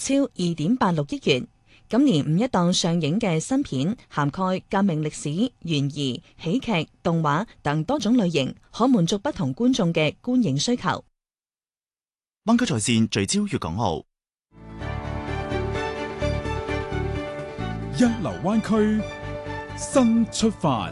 超2.86億元。今年五一檔上映嘅新片涵蓋革命歷史、懸疑、喜劇、動畫等多種類型，可滿足不同觀眾嘅觀影需求。 灣區在線聚焦粵港澳， 一流灣區新出發。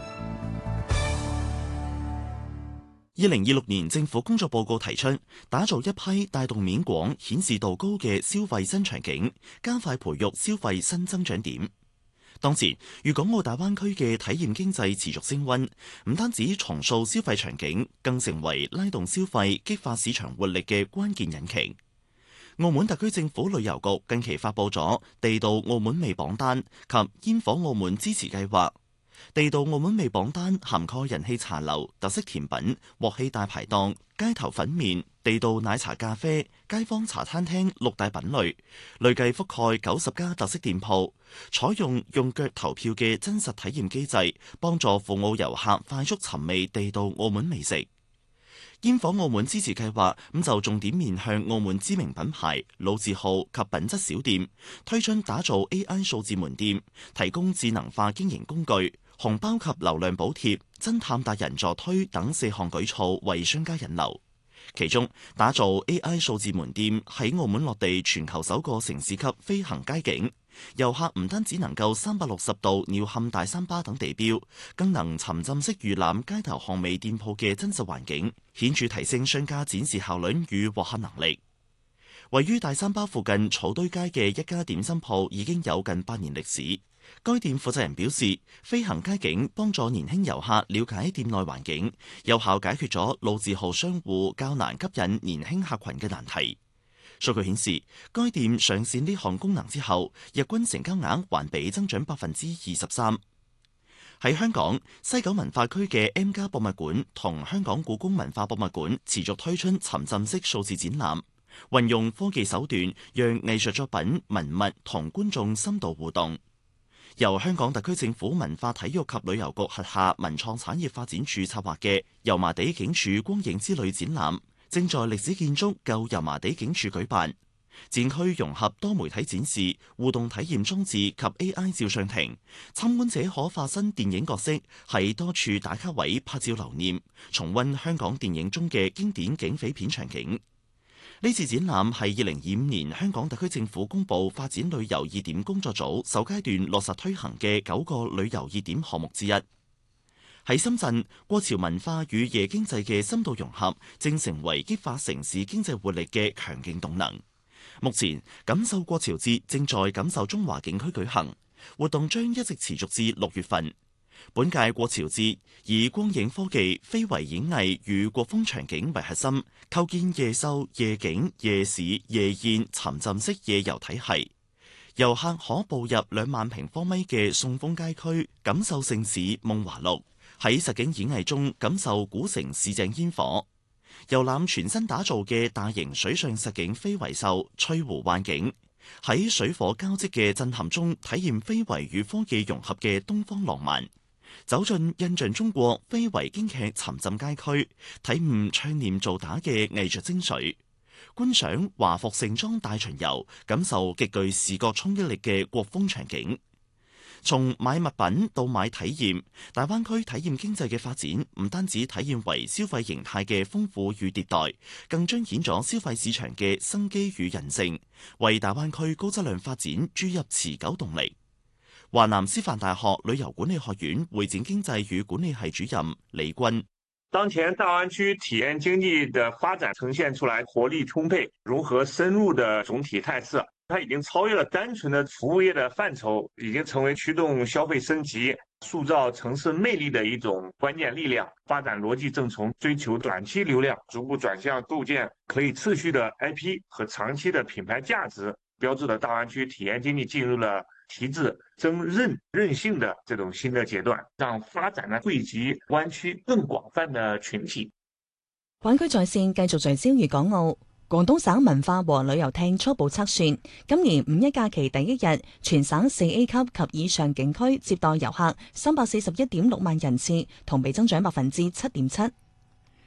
2026年政府工作報告提出，打造一批帶動面廣、顯示度高嘅消費新場景，加快培育消費新增長點。當前，粵港澳大灣區嘅體驗經濟持續升溫，唔單止重塑消費場景，更成為拉動消費、激發市場活力嘅關鍵引擎。澳門特區政府旅遊局近期發布咗地道澳門味榜單及煙火澳門支持計劃。地道澳門味榜單涵蓋人氣茶樓、特色甜品、鑊氣大排檔、街頭粉麵、地道奶茶咖啡、街坊茶餐廳6大品類，累計覆蓋90家特色店鋪，採用腳投票嘅真實體驗機制，幫助赴澳遊客快速尋味地道澳門美食。煙火澳門支持計劃就重點面向澳門知名品牌、老字號及品質小店，推進打造 AI 數字門店，提供智能化經營工具、紅包及流量補貼、偵探達人助推等4項舉措，為商家引流。其中，打造 AI 數字門店喺澳門落地全球首個城市級飛行街景，遊客唔單止能夠360度鳥瞰大三巴等地標，更能沉浸式預覽街頭巷尾店鋪嘅真實環境，顯著提升商家展示效率與獲客能力。位於大三巴附近草堆街嘅一家點心鋪已經有近8年歷史。該店負責人表示，飛行街景幫助年輕遊客了解店內環境，有效解決咗老字號商戶較難吸引年輕客群嘅難題。數據顯示，該店上線呢項功能之後，日均成交額環比增長23%。喺香港，西九文化區嘅 M+ 博物館同香港故宮文化博物館持續推出沉浸式數字展覽，運用科技手段讓藝術作品、文物同觀眾深度互動。由香港特區政府文化體育及旅遊局轄下文創產業發展處策劃嘅油麻地警署光影之旅展覽，正在歷史建築舊油麻地警署舉辦。展區融合多媒體展示、互動體驗裝置及 AI 照相亭，參觀者可化身電影角色，喺多處打卡位拍照留念，重溫香港電影中嘅經典警匪片場景。呢次展覽係2025年香港特區政府公布發展旅遊熱點工作組首階段落實推行嘅9個旅遊熱點項目之一。喺深圳，過潮文化與夜經濟嘅深度融合，正成為激發城市經濟活力嘅強勁動能。目前，感受過潮節正在感受中華景區舉行，活動將一直持續至6月份。本屆過潮節以光影科技、非遺演藝與國風場景為核心，構建夜秀、夜景、夜市、夜宴沉浸式夜遊體系。遊客可步入2萬平方米嘅送風街區，感受盛事夢華錄；喺實景演藝中感受古城市井煙火。遊覽全新打造嘅大型水上實景非遺秀翠湖幻境，喺水火交織嘅震撼中體驗非遺與科技融合嘅東方浪漫。走進印象中國非遺京劇沉浸街區，體悟唱念做打嘅藝術精髓；觀賞華服盛裝大巡遊，感受極具視覺衝擊力嘅國風場景。從買物品到買體驗，大灣區體驗經濟嘅發展唔單止體現為消費形態嘅豐富與迭代，更彰顯咗消費市場嘅生機與韌性，為大灣區高質量發展注入持久動力。華南師範大學旅遊管理學院會展經濟與管理系主任李軍： 當前大灣區體驗經濟的發展呈現出來活力充沛、融合深入的總體態勢，它已經超越了單純的服務業的範疇，已經成為驅動消費升級、塑造城市魅力的一種關鍵力量。發展邏輯正從追求短期流量，逐步轉向構建可以持續的 IP 和長期的品牌價值，標誌了大灣區體驗經濟進入了提質增韌性的這種新的階段，讓發展呢惠及灣區更廣泛的群體。 灣區在線繼續聚焦粵港澳。廣東省文化和旅遊廳初步測算，今年五一假期第一日，全省4A 級及以上景區接待遊客341.6萬人次，同比增長7.7%。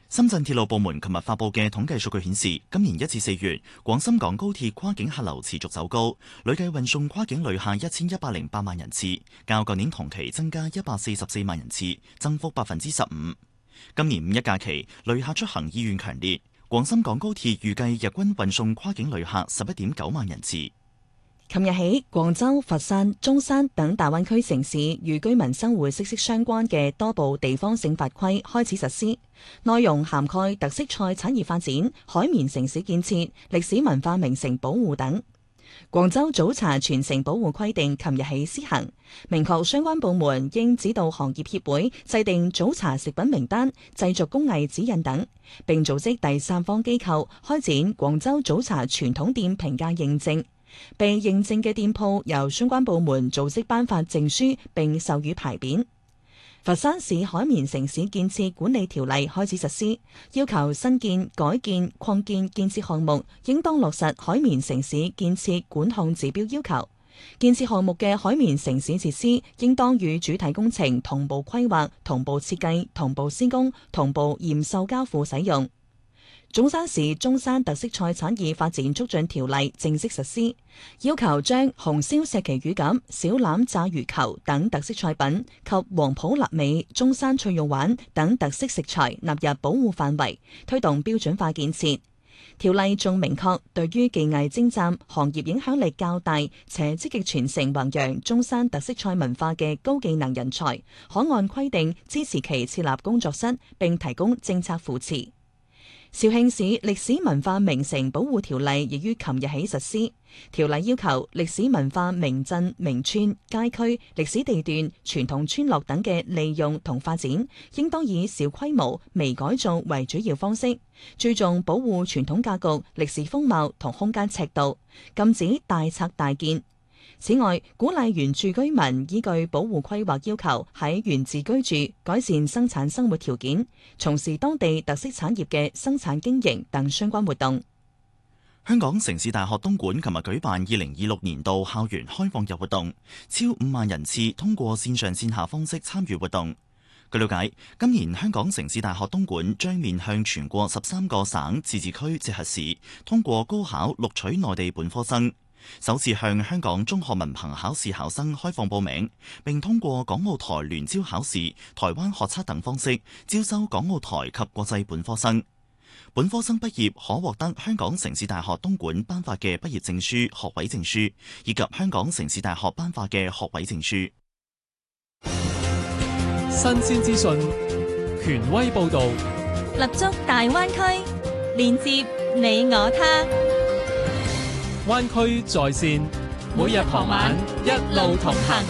深圳鐵路部門琴日發布嘅統計數據顯示，今年1至4月，廣深港高鐵跨境客流持續走高，累計運送跨境旅客1108萬人次，較舊年同期增加144萬人次，增幅15%。今年五一假期，旅客出行意願強烈，廣深港高鐵預計日均運送跨境旅客11.9萬人次。 琴日起，廣州、佛山、中山等大灣區城市與居民生活息息相關嘅多部地方性法規開始實施，內容涵蓋特色菜產業發展、海綿城市建設、歷史文化名城保護等。廣州早茶全城保護規定琴日起施行，明確相關部門應指導行業協會制定早茶食品名單、製作工藝指引等，並組織第三方機構開展廣州早茶傳統店評價認證。被認證嘅店鋪由相關部門組織頒發證書並授予牌匾。佛山市海綿城市建設管理條例開始實施，要求新建、改建、擴建建設項目應當落實海綿城市建設管控指標要求。建設項目嘅海綿城市設施應當與主體工程同步規劃、同步設計、同步施工、同步驗收交付使用。中山市中山特色菜產業發展促進條例正式實施，要求將紅燒石岐乳鴿、小欖炸魚球等特色菜品及黃埔臘味、中山脆肉丸等特色食材納入保護範圍，推動標準化建設。條例仲明確，對於技藝精湛、行業影響力較大且積極傳承弘揚中山特色菜文化嘅高技能人才，可按規定支持其設立工作室，並提供政策扶持。肇慶市歷史文化名城保護條例亦於琴日起實施。條例要求歷史文化名鎮、名村、街區、歷史地段、傳統村落等嘅利用同發展，應當以小規模、微改造為主要方式，注重保護傳統格局、歷史風貌同空間尺度，禁止大拆大建。此外，鼓勵原住居民依據保護規劃要求喺原址居住，改善生產生活條件，從事當地特色產業嘅生產經營等相關活動。 香港城市大學東莞琴日舉辦2026年度校園開放日活動，超5萬人次通過線上線下方式參與活動。據了解，今年香港城市大學東莞將面向全國13個省、自治區、直轄市，通過高考錄取內地本科生。首次向香港中學文憑考試考生開放報名，並通過港澳台聯招考試、台灣學測等方式招收港澳台及國際本科生。本科生畢業可獲得香港城市大學東莞頒發嘅畢業證書、學位證書，以及香港城市大學頒發嘅學位證書。 新鮮資訊，權威報導， 立足大灣區，連接你我他。 灣區在線，每日傍晚一路同行。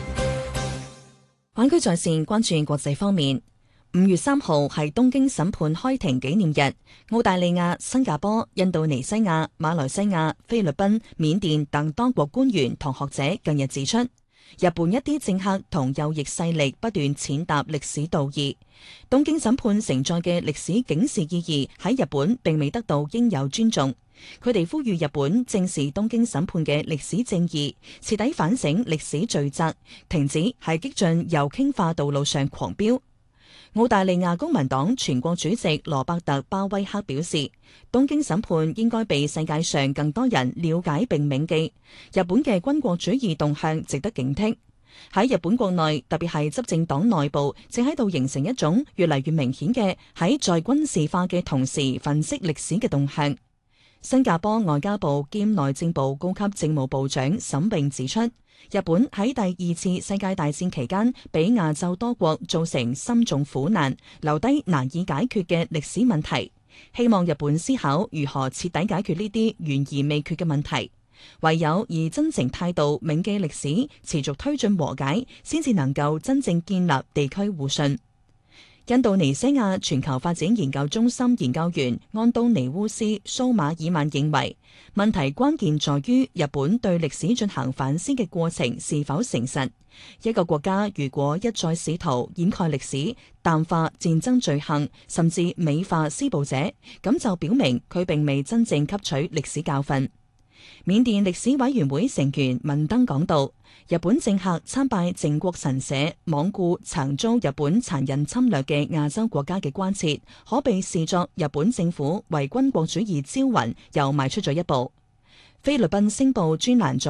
灣區在線關注國際方面。5月3號係東京審判開庭紀念日，澳大利亞、新加坡、印度尼西亞、馬來西亞、菲律賓、緬甸等多國官員同學者近日指出，日本一啲政客同右翼勢力不斷踐踏歷史道義，東京審判承載嘅歷史警示意義喺日本並未得到應有尊重。佢哋呼籲日本正視東京審判嘅歷史正義，徹底反省歷史罪責，停止喺激進右傾化道路上狂飆。澳大利亞公民黨全國主席羅伯特·巴威克表示，東京審判應該被世界上更多人了解並銘記。日本嘅軍國主義動向值得警惕。喺日本國內，特別係執政黨內部，正喺度形成一種越嚟越明顯嘅喺在軍事化嘅同時粉飾歷史嘅動向。新加坡外交部兼內政部高級政務部長沈穎指出，日本喺第2次世界大戰期間，俾亞洲多國造成深重苦難，留低難以解決嘅歷史問題。希望日本思考如何徹底解決呢啲懸而未決嘅問題。唯有以真誠態度銘記歷史，持續推進和解，先至能夠真正建立地區互信。印度尼西亞全球發展研究中心研究員安東尼烏斯蘇馬爾曼認為，問題關鍵在於日本對歷史進行反思嘅過程是否誠實。一個國家如果一再試圖掩蓋歷史、淡化戰爭罪行，甚至美化施暴者，咁就表明佢並未真正吸取歷史教訓。 緬甸歷史委員會成員文登講道，日本政客參拜靖國神社，罔顧曾遭日本殘忍侵略嘅亞洲國家嘅關切，可被視作日本政府為軍國主義招魂又邁出咗一步。菲律賓星報專欄